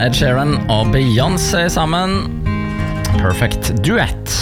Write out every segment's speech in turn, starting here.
Ed Sheeran og Beyoncé sammen. Perfect duett.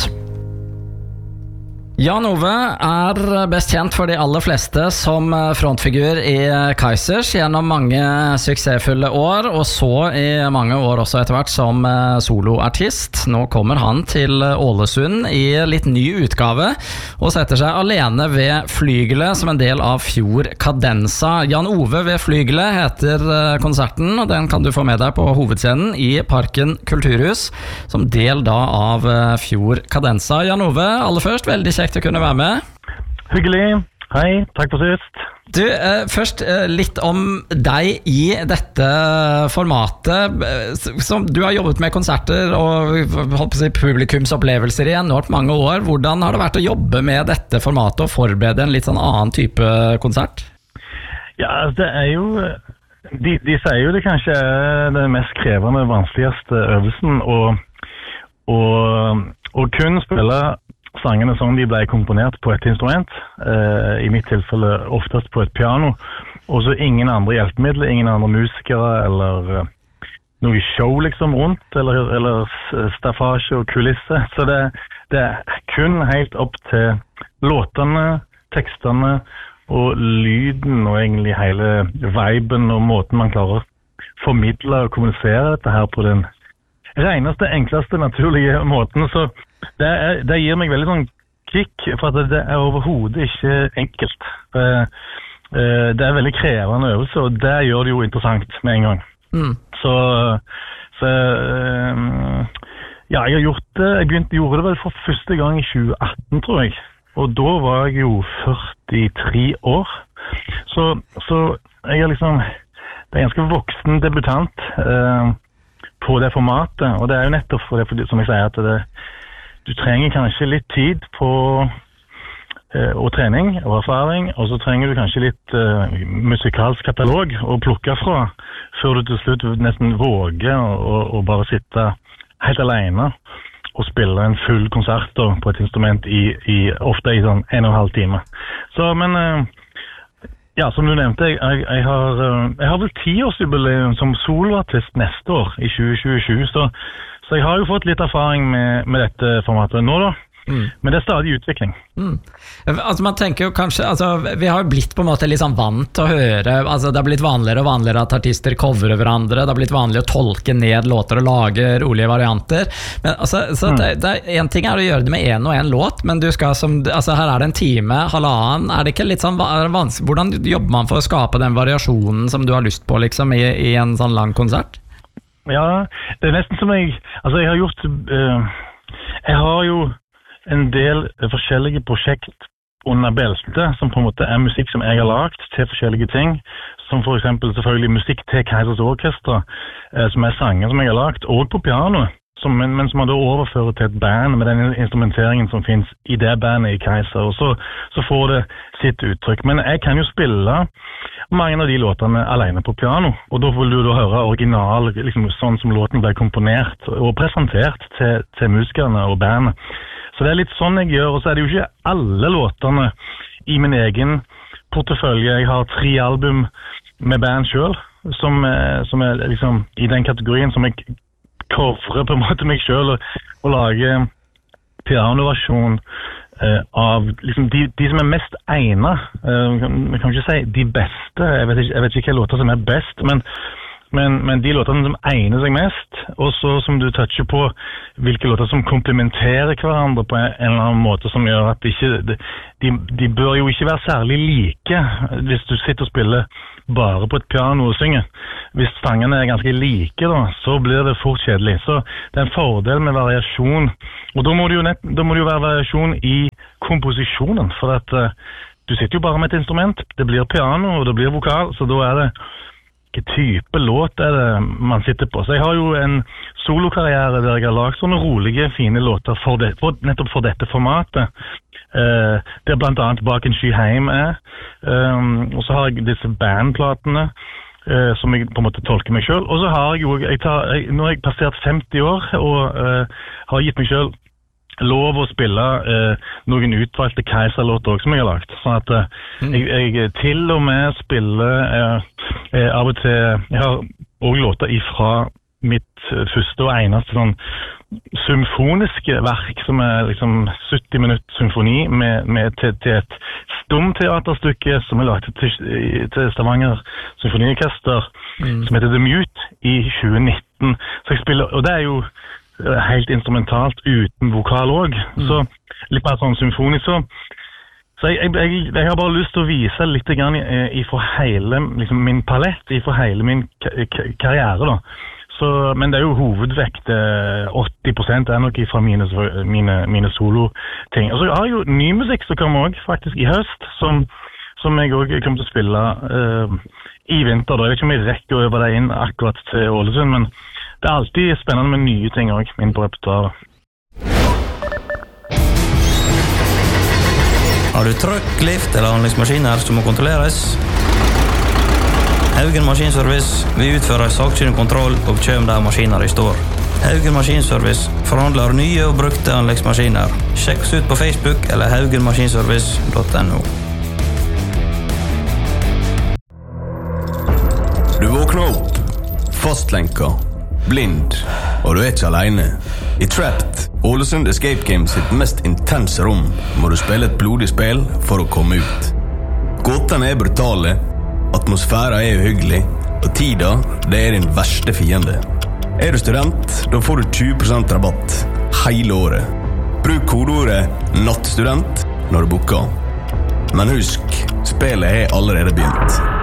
Jan Ove best kjent for de aller fleste som frontfigur i Kaizers gjennom mange suksessfulle år, og så i mange år også etter hvert som soloartist. Nå kommer han til Ålesund i litt ny utgave og setter seg alene ved Flygelet som en del av Fjord Cadenza. Jan Ove ved Flygelet heter konserten, og den kan du få med deg på hovedscenen i Parken Kulturhus som del da av Fjord Cadenza. Jan Ove, aller først, veldig kjekt å kunne være med. Hyggelig. Hei, takk for sist. Du, først litt om deg i dette formatet. Som du har jobbet med konserter og holdt på å si, publikumsopplevelser i enormt mange år. Hvordan har det vært å jobbe med dette formatet og forberede en litt sånn annen type konsert? Ja, det jo... De sier jo det kanskje den mest krevende, vanskeligste øvelsen å kun spille sangene som de ble komponert på et instrument, i mitt tilfelle oftest på et piano, og så ingen andre hjelpemidler, ingen andre musikere eller noe show liksom rundt, eller staffasje og kulisse. Så det kun helt opp til låtene, tekstene og lyden og egentlig hele viben og måten man klarer å formidle og kommunisere dette her på den reneste, enkleste, naturlige måten. Så det gir meg veldig sånn kick, for at det overhodet ikke enkelt. Det veldig krevende øvelse, og det gjør det jo interessant med en gang. Så ja, jeg har gjort det. Jeg gjorde det vel for første gang i 2018, tror jeg. Og da var jeg jo 43 år. Så jeg liksom, det en ganske voksen debutant på det formatet, og det jo nettopp for det, som jeg sier, at du trenger kanskje litt tid på og trening og erfaring, og så trenger du kanskje litt musikalsk katalog å plukke fra, før du til slutt nesten våger å bare sitte helt alene og spille en full konsert på et instrument ofte i sånn 1,5 time. Så, men ja, som du nevnte, jeg har vel 10-årsjubileum som soloartist neste år, i 2027, så jeg har jo fått litt erfaring med dette formatet nå da. Men det stadig utvikling. Altså man tenker jo kanskje, altså vi har jo blitt på en måte litt sånn vant til å høre, altså det har blitt vanligere og vanligere at artister coverer hverandre, det har blitt vanlig å tolke ned låter og lage rolige varianter, men altså, så en ting å gjøre det med en og en låt, men du skal altså her det en time, halvannen, det ikke litt sånn vanskelig, hvordan jobber man for å skape den variasjonen som du har lyst på liksom i en sånn lang konsert? Ja, det nesten som jeg har gjort, jeg har jo en del forskjellige prosjekt under beltet, som på en måte musikk som jeg har lagt til forskjellige ting, som for eksempel selvfølgelig musikk til Kaizers Orkester, som sanger som jeg har lagt, og på piano, men som man da overfører til et band med den instrumenteringen som finnes i det bandet i Kaizer, og så får det sitt uttrykk. Men jeg kan jo spille mange av de låtene alene på piano, og da vil du da høre original, liksom sånn som låten ble komponert og presentert til musikerne og bandet. Så det litt sånn jeg gjør, og så det jo ikke alle låtene i min egen portefølje. Jeg har 3 album med band selv, som liksom i den kategorien som jeg coverer på en måte meg selv og lager pianoversjon av liksom de som mest egnet. Jeg kan ikke si de beste, jeg vet ikke hvilke låter som best, men de låtene som egner seg mest, og så som du toucher på, hvilke låter som komplementerer hverandre på en eller annen måte som gjør at de bør jo ikke være særlig like hvis du sitter og spiller bare på et piano og synger. Hvis sangene ganske like da, så blir det fort kjedelig. Så det en fordel med variasjon, og da må det jo være variasjon i komposisjonen, for at du sitter jo bare med et instrument, det blir piano og det blir vokal, så da det hvilken type låt det man sitter på. Så jeg har jo en solokarriere der jeg har lagt sånne rolige, fine låter nettopp for dette formatet. Det blant annet Bak en sky heim og så har jeg disse bandplatene som jeg på en måte tolker meg selv. Og så har jeg jo, nå har jeg passert 50 år og har gitt meg selv lov å spille noen utvalgte Kaizer-låter også som jeg har lagt. Sånn at jeg til og med spiller av og til, jeg har også låter ifra mitt første og eneste sånn symfoniske verk som liksom 70 minutter symfoni til et stumteaterstykke som laget til Stavanger Symfoniorkester som heter The Mute i 2019. Så jeg spiller, og det jo helt instrumentalt uten vokal også. Så litt mer sånn symfoni. Så jeg har bare lyst til å vise litt grann ifra hele liksom, min palett, ifra hele min karriere da. Så, men det jo hovedvekt, 80% nok ifra mine solo-ting. Og så har jeg jo ny musikk som kommer også faktisk i høst, som jeg også kommer til å spille i vinter. Da. Jeg vet ikke om jeg rekker å øve det inn akkurat til Ålesund, men det alltid spennende med nye ting også, inn på repertoaret. Har du trøkk, lift eller anleggsmaskiner som må kontrolleres? Haugen Maskinservice vil utføre sakkyndig kontroll og kjøm der maskiner I står. Haugen Maskinservice forhandler nye og brukte anleggsmaskiner. Sjekk oss ut på Facebook eller haugenmaskinservice.no. Du våkner opp, fastlenka, blind, og du ikke alene. I Trapped, Ålesund Escape Games sitt mest intense rom, må du spille et blodig spill for å komme ut. Gåtene brutale, atmosfæren uhyggelig, og tida, det din verste fiende. Du student, da får du 20% rabatt hele året. Bruk kodeordet NATTSTUDENT når du booker. Men husk, spillet allerede begynt.